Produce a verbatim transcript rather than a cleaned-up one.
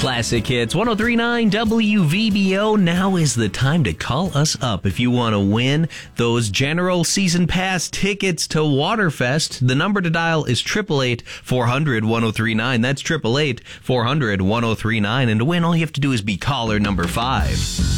Classic Hits one oh three point nine W V B O. Now is the time to call us up if you want to win those General Season Pass tickets to Waterfest. The number to dial is eight eight eight, four hundred, one oh three nine. That's eight eight eight, four hundred, one oh three nine. And to win, all you have to do is be caller number five.